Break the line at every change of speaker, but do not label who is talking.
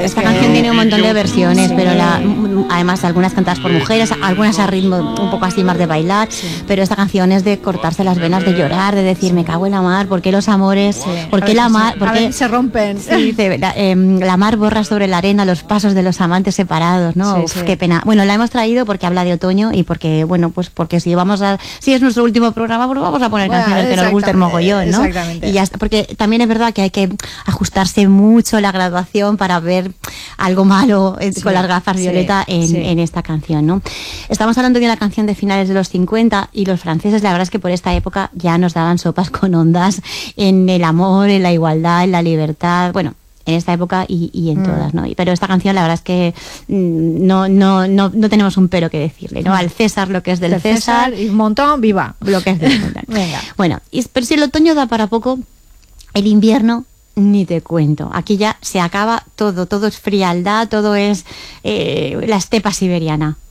esta canción tiene un montón de versiones, pero además algunas cantadas por mujeres, algunas a ritmo un poco así más de bailar, pero esta canción es de cortarse las venas, de llorar, de decir me cago en la mar, ¿por qué los amores? ¿Por qué la mar? ¿Por qué
se rompen?
Sí, la mar borra sobre la arena los pasos de los amantes separados, ¿no?
Sí.
Qué pena. Bueno, la hemos traído porque habla de otoño y porque, bueno, pues porque si es nuestro último programa, pues vamos a poner canciones que nos gusten mogollón, ¿no?
Exactamente.
Y ya está, porque también es verdad que hay que ajustarse mucho la graduación para ver algo malo con las gafas violeta en esta canción, ¿no? Estamos hablando de una canción de finales de los 50 y los franceses, la verdad es que por esta época ya nos daban sopas con ondas en el amor, en la igualdad, en la libertad, bueno, en esta época y en todas, ¿no? Pero esta canción la verdad es que no tenemos un pero que decirle, ¿no? Al César lo que es del César
y Montón, viva.
Lo que es del Montón.
Venga.
Bueno, pero si el otoño da para poco, el invierno ni te cuento. Aquí ya se acaba todo es frialdad, todo es la estepa siberiana.